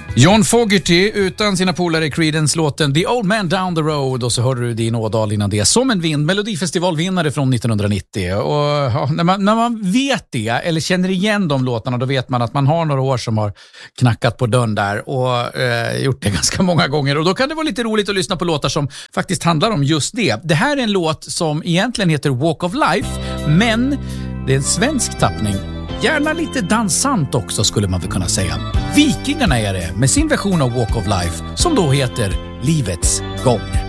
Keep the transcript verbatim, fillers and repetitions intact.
John Fogerty utan sina polare i Creedence-låten The Old Man Down the Road, och så hörde du Din Ådal innan det Som en vind, Melodifestivalvinnare från nittonhundranittio. Och ja, när, man, när man vet det eller känner igen de låtarna, då vet man att man har några år som har knackat på dörren där och eh, gjort det ganska många gånger, och då kan det vara lite roligt att lyssna på låtar som faktiskt handlar om just det. Det här är en låt som egentligen heter Walk of Life, men det är en svensk tappning. Gärna lite dansant också, skulle man väl kunna säga. Vikingarna är det med sin version av Walk of Life, som då heter Livets gång.